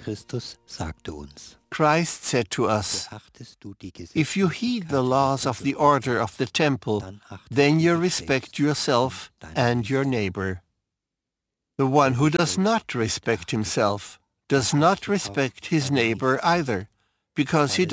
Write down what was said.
Christus sagte uns: Christ said to us, Beachtest du die if you heed the laws of the order of the temple, then you respect yourself and your neighbor. The one who does not respect himself does not respect his neighbor either, because he